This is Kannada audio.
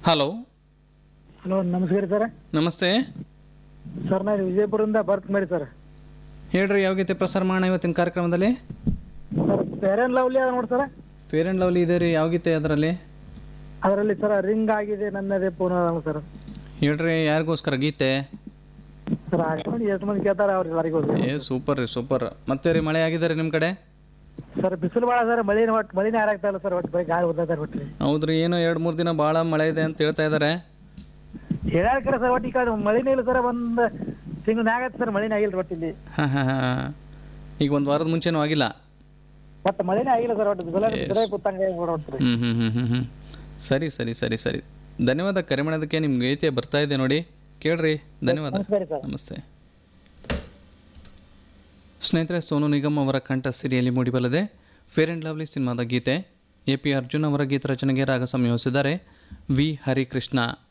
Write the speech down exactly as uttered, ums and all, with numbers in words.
ಹಲೋ ಹಲೋ ನಮಸ್ಕಾರ ಸರ್. ನಮಸ್ತೆ ಸರ್ ನಾನು ವಿಜಯಪುರದಿಂದ ಬರ್ತ್ ಮಾಡಿ ಸರ್. ಹೇಳ್ರಿ, ಯಾವ ಗೀತೆ ಪ್ರಸಾರ ಮಾಡೋಣ ಇವತ್ತಿನ ಕಾರ್ಯಕ್ರಮದಲ್ಲಿ? ಸರ್ ಫೇರ್ ಆ್ಯಂಡ್ ಲವ್ಲಿ ಅದ ನೋಡಿ ಸರ್. ಫೇರ್ ಆ್ಯಂಡ್ ಲವ್ಲಿ ಇದೆ ರೀ, ಯಾವ ಗೀತೆ ಅದರಲ್ಲಿ? ಅದರಲ್ಲಿ ಸರ್ ರಿಂಗ್ ಆಗಿದೆ ನನ್ನದೇ ಫೋನ್ ಅದ ಸರ್. ಹೇಳ್ರಿ, ಯಾರಿಗೋಸ್ಕರ ಗೀತೆ? ಸರ್ ಹಾಕೊಂಡು ಎಷ್ಟು ಮಂದಿ ಕೇಳ್ತಾರೆ ಅವ್ರಿಗೆ ಎಲ್ಲರಿಗೋದು. ಏ ಸೂಪರ್ ರೀ, ಸೂಪರ್. ಮತ್ತೆ ರೀ, ಮಳೆ ಆಗಿದೆ ರೀ ನಿಮ್ಮ ಕಡೆ? ಸರ್ ಬಿಸಿಲು ಭಾಳ ಸರ್, ಮಳಿನ ಒಟ್ಟು ಮಳಿನೇ ಹಾರಾಗ್ತಾ ಇಲ್ಲ ಸರ್, ಒಟ್ಟು ಬರೀ ಗಾಳಿ ಓದ್ತಾರೆ ಒಟ್ಟು. ಹೌದ್ರಿ, ಏನೋ ಎರಡು ಮೂರು ದಿನ ಭಾಳ ಮಳೆ ಇದೆ ಅಂತ ಹೇಳ್ತಾ ಇದ್ದಾರೆ. ಹೇಳಾಕ್ರೆ ಸರ್ ಒಟ್ಟು ಈ ಕಡೆ ಮಳಿನೇ ಇಲ್ಲ ಸರ್, ಒಂದು ತಿಂಗಳು ಮ್ಯಾಗತ್ತೆ ಸರ್ ಮಳಿನೇ ಆಗಿಲ್ಲ ಒಟ್ಟು ಇಲ್ಲಿ. ಹಾಂ ಹಾಂ ಹಾಂ ಈಗ ಒಂದು ವಾರದ ಮುಂಚೆನೂ ಆಗಿಲ್ಲ? ಒಟ್ಟು ಮಳಿನೇ ಆಗಿಲ್ಲ ಸರ್, ಒಟ್ಟು ಬಿಸಿಲ ಬಿಸಿಲೇ ಕೂತಂಗೆ ಓಡೋಡ್ತೀರಿ. ಹ್ಞೂ ಹ್ಞೂ ಹ್ಞೂ ಹ್ಞೂ ಹ್ಞೂ ಸರಿ ಸರಿ ಸರಿ ಸರಿ ಧನ್ಯವಾದ ಕರೆ ಮಾಡೋದಕ್ಕೆ. ನಿಮ್ಮ ಗೀತೆ ಬರ್ತಾ ಇದೆ ನೋಡಿ, ಕೇಳ್ರಿ. ಧನ್ಯವಾದ, ನಮಸ್ತೆ. ಸ್ನೇಹಿತರೆ, ಸೋನು ನಿಗಮ್ ಅವರ ಕಂಠ ಸಿರಿಯಲ್ಲಿ ಮೂಡಿಬಲ್ಲದೆ ಫೇರ್ ಆ್ಯಂಡ್ ಲವ್ಲಿ ಸಿನಿಮಾದ ಗೀತೆ. ಎ ಪಿ ಅರ್ಜುನ್ ಅವರ ಗೀತ ರಚನೆಗೆ ರಾಗ ಸಂಯೋಜಿಸಿದ್ದಾರೆ ವಿ ಹರಿಕೃಷ್ಣ.